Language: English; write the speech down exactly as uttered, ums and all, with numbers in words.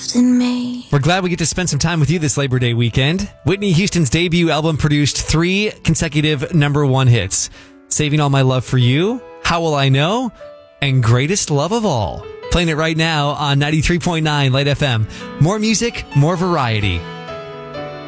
in me. We're glad we get to spend some time with you this Labor Day weekend. Whitney Houston's debut album produced three consecutive number one hits. Saving All My Love for You, How Will I Know, and Greatest Love of All. Playing it right now on ninety-three point nine Light F M. More music, more variety.